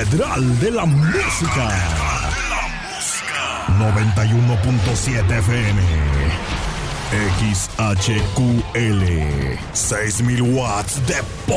Catedral de la Música. 91.7 FM. XHQL. 6,000 watts de